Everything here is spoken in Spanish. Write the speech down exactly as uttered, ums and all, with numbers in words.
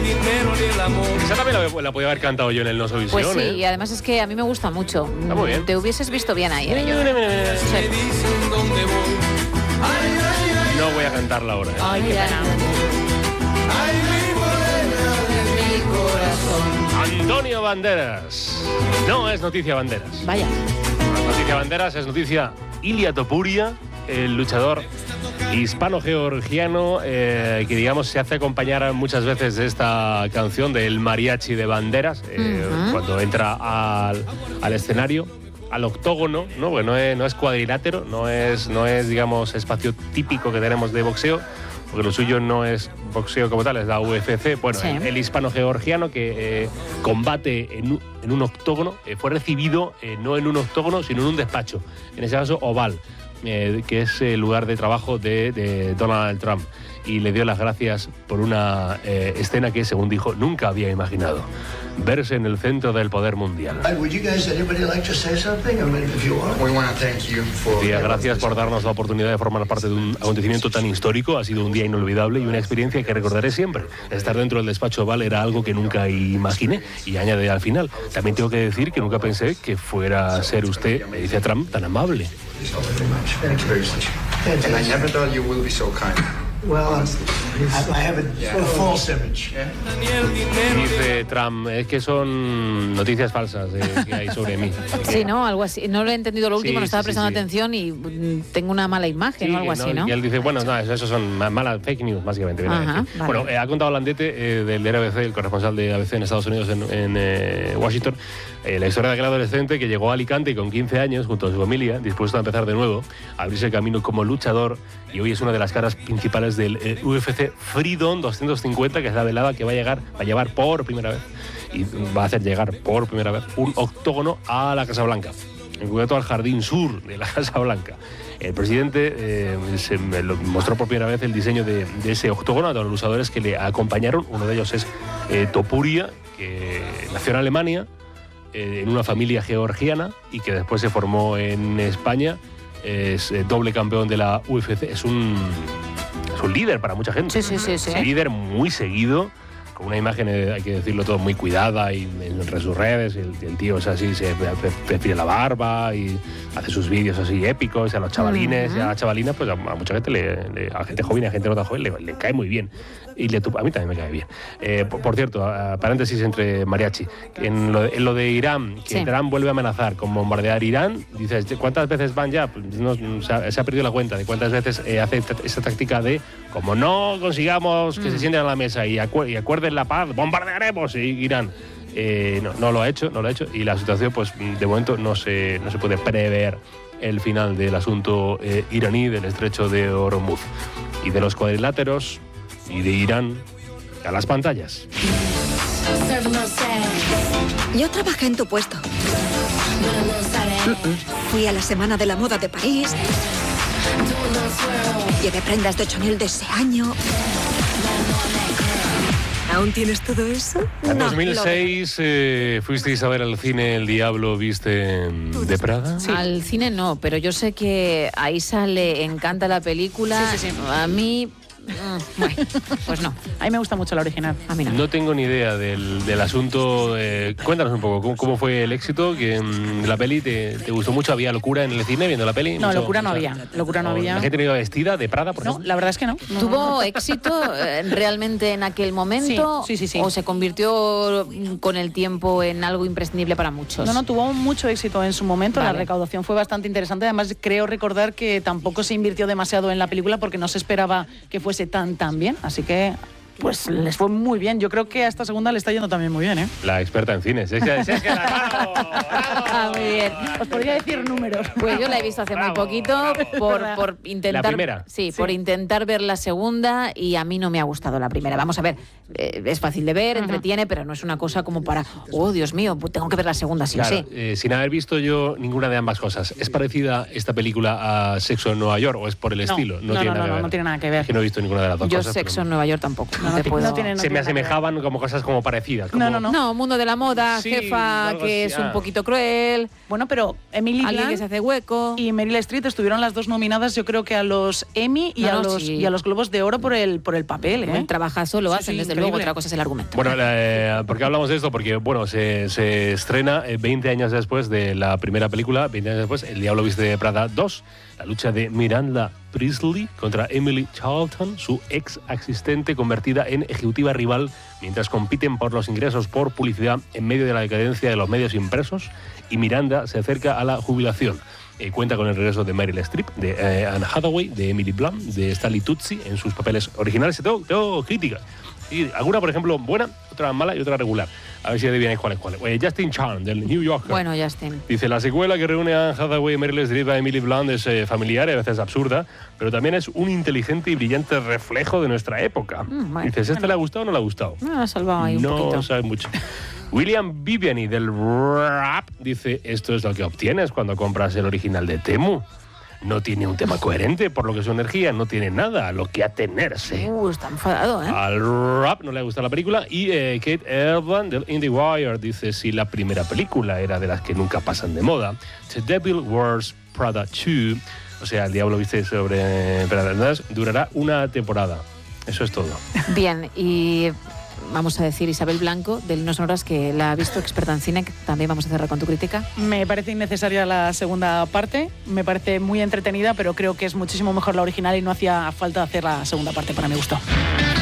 dinero ni el amor. Esa también la, la podía haber cantado yo en el No Soy Pues Visión, sí, ¿eh? y además es que a mí me gusta mucho. Está muy bien. Te hubieses visto bien ahí, ¿eh? Yo. Me dicen dónde voy. Ay, ay, ay. No voy a cantarla ahora, ¿eh? Ay, qué pena. Ay, mi morena de mi corazón. Antonio Banderas. No es noticia Banderas. Vaya. No es noticia Banderas, es noticia Ilia Topuria, el luchador hispano-georgiano eh, que, digamos, se hace acompañar muchas veces de esta canción del mariachi de Banderas eh, uh-huh. cuando entra al, al escenario, al octógono, ¿no? Porque no es, no es cuadrilátero, no es, no es, digamos, espacio típico que tenemos de boxeo, porque lo suyo no es boxeo como tal, es la U F C. Bueno, sí. el, el hispano-georgiano que eh, combate en un, en un octógono eh, fue recibido eh, no en un octógono, sino en un despacho, en ese caso oval, eh, que es el lugar de trabajo de, de Donald Trump. Y le dio las gracias por una eh, escena que, según dijo, nunca había imaginado. Verse en el centro del poder mundial. Día, gracias por darnos la oportunidad de formar parte de un acontecimiento tan histórico. Ha sido un día inolvidable y una experiencia que recordaré siempre. Estar dentro del despacho oval era algo que nunca imaginé. Y añade al final, también tengo que decir que nunca pensé que fuera a ser usted, me dice Trump, tan amable. Well, I have a false image. Dice Trump, es que son noticias falsas eh, que hay sobre mí. Sí, ¿no? Algo así. No lo he entendido lo último, sí, no estaba sí, prestando sí, sí. atención y mm, tengo una mala imagen sí, o algo así, ¿no? ¿no? Y él dice, bueno, no, eso, eso son malas fake news, básicamente. Viene Ajá, a decir. vale. Bueno, eh, ha contado Landete eh, del A B C, el corresponsal de A B C en Estados Unidos, en, en eh, Washington, eh, la historia de aquel adolescente que llegó a Alicante y con quince años, junto a su familia, dispuesto a empezar de nuevo, a abrirse el camino como luchador, y hoy es una de las caras principales del eh, U F C Freedom doscientos cincuenta, que es la velada que va a llegar, va a llevar por primera vez, y va a hacer llegar por primera vez un octógono a la Casa Blanca, en concreto al jardín sur de la Casa Blanca. El presidente eh, se me lo mostró por primera vez el diseño de, de ese octógono a los luchadores que le acompañaron. Uno de ellos es eh, Topuria, que nació en Alemania, eh, en una familia georgiana, y que después se formó en España. Es eh, doble campeón de la U F C. Es un, es un líder para mucha gente. Sí, sí, sí, sí. Es un líder muy seguido, con una imagen, eh, hay que decirlo todo, muy cuidada, y en, en sus redes el, el tío es así, se despide la barba y hace sus vídeos así épicos, y a los chavalines, uh-huh. y a las chavalinas, pues a, a mucha gente, le, le, a la gente joven y a gente no tan joven, le, le cae muy bien. Y le, a mí también me cae bien. Eh, por, por cierto, a, paréntesis entre mariachi, en lo, en lo de Irán, que sí. Irán vuelve a amenazar con bombardear Irán, dices, ¿cuántas veces van ya? Pues no, se, ha, se ha perdido la cuenta de cuántas veces eh, hace esa táctica de, como no consigamos que mm. se sienten a la mesa y, acu y acuerden la paz, bombardearemos Irán. Eh, no, no lo ha hecho, no lo ha hecho, y la situación, pues de momento no se, no se puede prever el final del asunto eh, iraní, del estrecho de Hormuz. Y de los cuadriláteros y de Irán a las pantallas. Yo trabajé en tu puesto. Fui a la Semana de la Moda de París. Llevé prendas de Chanel de ese año. ¿Aún tienes todo eso? En no, dos mil seis eh, fuisteis a ver al cine El Diablo Viste de Prada. Sí. Al cine no, pero yo sé que ahí sale, encanta la película. Sí, sí, sí. A mí... Bueno, pues no. A mí me gusta mucho la original. A mí no. No tengo ni idea del, del asunto. Eh, cuéntanos un poco, ¿cómo, ¿cómo fue el éxito? Que mm, la peli te, te gustó mucho. ¿Había locura en el cine viendo la peli? No, mucho, locura no o sea, había. Locura no había. ¿La gente iba vestida de Prada, por No, ejemplo? la verdad es que no. no ¿Tuvo no, no. éxito eh, realmente en aquel momento? Sí, sí, sí, sí. ¿O se convirtió con el tiempo en algo imprescindible para muchos? No, no, tuvo mucho éxito en su momento. Vale. La recaudación fue bastante interesante. Además, creo recordar que tampoco se invirtió demasiado en la película porque no se esperaba que fuese tan, tan bien. Así que, pues, les fue muy bien. Yo creo que a esta segunda le está yendo también muy bien, ¿eh? La experta en cines. Es que, es que ¡bravo! Ah, muy bien. Os podría decir números. Pues yo la he visto hace Bravo, muy poquito por, por intentar... ¿La primera? Sí, Sí. por intentar ver la segunda, y a mí no me ha gustado la primera. Vamos a ver, eh, es fácil de ver, entretiene, pero no es una cosa como para, oh, Dios mío, pues tengo que ver la segunda sí Claro, o sí. eh, sin haber visto yo ninguna de ambas cosas, ¿es parecida esta película a Sexo en Nueva York o es por el No, estilo? no, tiene no, nada no, que ver. no tiene nada que ver. Es que no he visto ninguna de las dos Yo cosas. Sexo pero... en Nueva York tampoco. No, no te puedo... no tiene- no se me tiene nada que ver. asemejaban como cosas como parecidas. Como, No, no, no. No, mundo de la moda, Sí, jefa algo que así, es un ah. poquito cruel, Bueno, pero Emily alguien Blunt que se hace hueco. y Meryl Streep estuvieron las dos nominadas, yo creo que a los Emmy y, No, a, no, los, sí. y a los Globos de Oro por el, por el papel. ¿eh? El trabajazo lo Sí, hacen, sí, desde increíble. luego, otra cosa es el argumento. Bueno, eh, ¿por qué hablamos de esto? Porque, bueno, se, se estrena eh, veinte años después de la primera película, veinte años después, El Diablo Viste de Prada dos, la lucha de Miranda Priestley contra Emily Charlton, su ex asistente convertida en ejecutiva rival, mientras compiten por los ingresos por publicidad en medio de la decadencia de los medios impresos, y Miranda se acerca a la jubilación. Eh, cuenta con el regreso de Meryl Streep, de eh, Anne Hathaway, de Emily Blunt, de Stanley Tucci en sus papeles originales. Y tengo, tengo críticas. Y alguna, por ejemplo, buena, otra mala y otra regular. A ver si adivináis cuál es cuál. Eh, Justin Chan, del New Yorker. Bueno, Justin. Dice, la secuela que reúne a Anne Hathaway, Meryl Streep, a Emily Blunt es eh, familiar y a veces absurda, pero también es un inteligente y brillante reflejo de nuestra época. Mm, bueno, Dices, ¿este le ha gustado o no le ha gustado? Me ha salvado ahí un no poquito. sabe mucho. William Viviani del Rap dice, esto es lo que obtienes cuando compras el original de Temu. No tiene un tema coherente, por lo que su energía no tiene nada a lo que atenerse. Uh, está enfadado, ¿eh? Al Rap no le gusta la película. Y eh, Kate Erban del IndieWire dice, si la primera película era de las que nunca pasan de moda, The Devil Wears Prada dos, o sea, El Diablo Viste sobre Prada dos, durará una temporada. Eso es todo. Bien, y vamos a decir Isabel Blanco, del No Sonoras, que la ha visto, experta en cine, que también vamos a cerrar con tu crítica. Me parece innecesaria la segunda parte, me parece muy entretenida, pero creo que es muchísimo mejor la original y no hacía falta hacer la segunda parte para mi gusto.